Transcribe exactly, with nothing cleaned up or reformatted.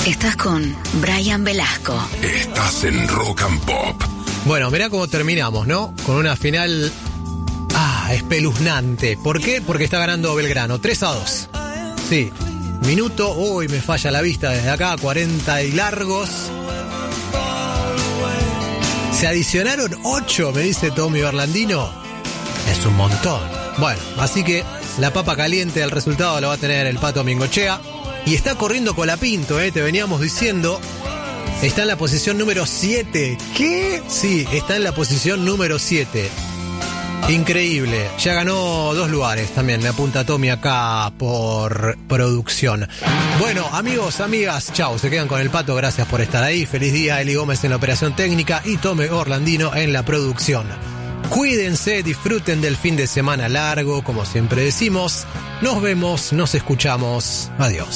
Estás con Brian Velasco. Estás en Rock and Pop. Bueno, mirá cómo terminamos, ¿no? Con una final... Ah, espeluznante. ¿Por qué? Porque está ganando Belgrano. tres a dos. Sí. Minuto... Uy, me falla la vista desde acá. cuarenta y largos. Se adicionaron ocho, me dice Tommy Berlandino. Es un montón. Bueno, así que la papa caliente del resultado lo va a tener el Pato Mingochea. Y está corriendo Colapinto, ¿eh? Te veníamos diciendo. Está en la posición número siete. ¿Qué? Sí, está en la posición número siete. Increíble. Ya ganó dos lugares también. Me apunta Tommy acá por producción. Bueno, amigos, amigas, chau. Se quedan con el Pato. Gracias por estar ahí. Feliz día. Eli Gómez en la operación técnica y Tommy Orlandino en la producción. Cuídense, disfruten del fin de semana largo, como siempre decimos. Nos vemos, nos escuchamos. Adiós.